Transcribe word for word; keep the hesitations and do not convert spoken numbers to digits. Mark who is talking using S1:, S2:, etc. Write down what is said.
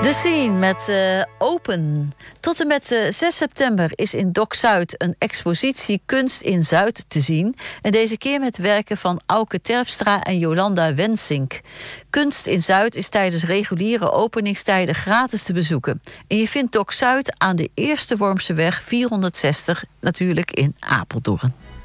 S1: De Scene met uh, Open. Tot en met uh, zes september is in Doc Zuid een expositie Kunst in Zuid te zien. En deze keer met werken van Auke Terpstra en Jolanda Wensink. Kunst in Zuid is tijdens reguliere openingstijden gratis te bezoeken. En je vindt Doc Zuid aan de Eerste Wormseweg vierhonderdzestig, natuurlijk in Apeldoorn.